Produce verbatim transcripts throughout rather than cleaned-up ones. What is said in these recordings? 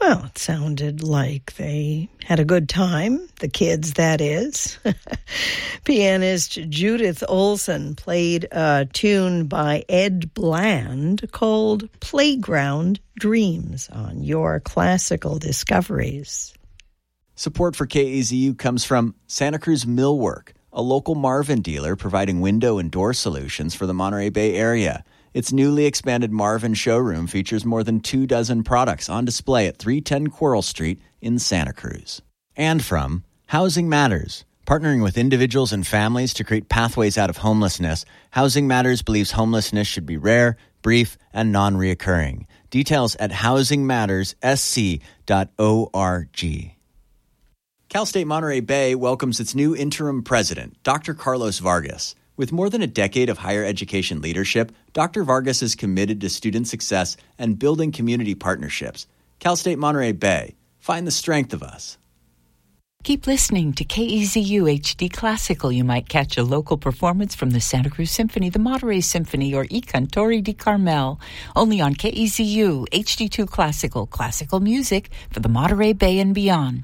Well, it sounded like they had a good time, the kids, that is. Pianist Judith Olson played a tune by Ed Bland called Playground Dreams on your Classical Discoveries. Support for K A Z U comes from Santa Cruz Millwork, a local Marvin dealer providing window and door solutions for the Monterey Bay area. Its newly expanded Marvin showroom features more than two dozen products on display at three ten Coral Street in Santa Cruz. And from Housing Matters, partnering with individuals and families to create pathways out of homelessness. Housing Matters believes homelessness should be rare, brief, and non-reoccurring. Details at housing matters s c dot org. Cal State Monterey Bay welcomes its new interim president, Doctor Carlos Vargas. With more than a decade of higher education leadership, Doctor Vargas is committed to student success and building community partnerships. Cal State Monterey Bay. Find the strength of us. Keep listening to K E Z U H D Classical. You might catch a local performance from the Santa Cruz Symphony, the Monterey Symphony, or I Cantori di Carmel. Only on K E Z U H D two Classical. Classical music for the Monterey Bay and beyond.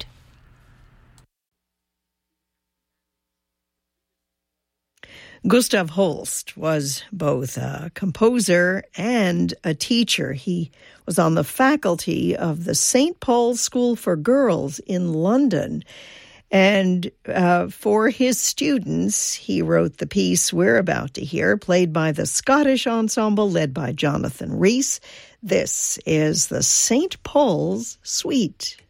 Gustav Holst was both a composer and a teacher. He was on the faculty of the Saint Paul's School for Girls in London. And uh, for his students, he wrote the piece we're about to hear, played by the Scottish Ensemble led by Jonathan Rhys. This is the Saint Paul's Suite.